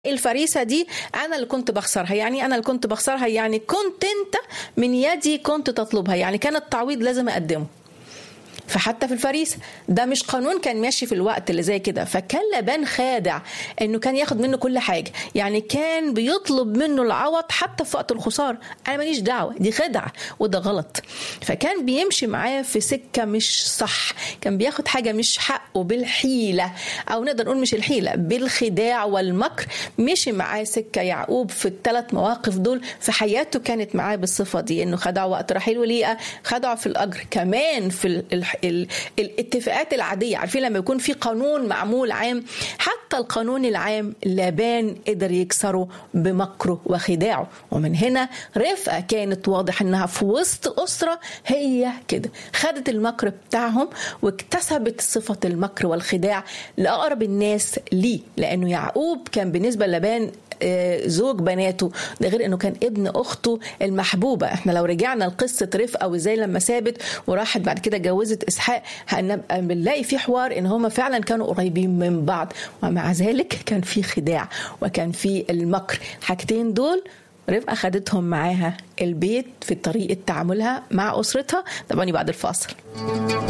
الفريسة دي أنا اللي كنت بخسرها. يعني أنا اللي كنت بخسرها، يعني كنت أنت من يدي كنت تطلبها، يعني كان التعويض لازم أقدمه. فحتى في الفريسة ده مش قانون كان ماشي في الوقت اللي زي كده. فكان لابان خادع انه كان ياخد منه كل حاجة، يعني كان بيطلب منه العوض حتى في وقت الخسارة. انا ماليش دعوة، دي خدعة وده غلط. فكان بيمشي معاه في سكة مش صح، كان بياخد حاجة مش حقه بالحيلة، او نقدر نقول مش الحيلة، بالخداع والمكر. مشي معاه سكة يعقوب في الثلاث مواقف دول في حياته، كانت معاه بالصفة دي، انه خدعه وقت رحيل وليئة، خدعه في الأجر، كمان في الاتفاقات العادية. عارفين لما يكون في قانون معمول عام، حتى القانون العام لابان قدر يكسره بمكره وخداعه. ومن هنا رفقة كانت واضح انها في وسط أسرة هي كده خدت المكر بتاعهم واكتسبت صفة المكر والخداع لأقرب الناس ليه، لأنه يعقوب كان بالنسبة للابان زوج بناته، ده غير انه كان ابن اخته المحبوبه. احنا لو رجعنا لقصه رفقه وازاي لما سابت وراحت بعد كده جوزت اسحاق، هنبقى بنلاقي في حوار ان هما فعلا كانوا قريبين من بعض، ومع ذلك كان في خداع وكان في المكر. الحاجتين دول رفقه خدتهم معاها البيت في طريقه تعاملها مع اسرتها. طبعا بعد الفاصل.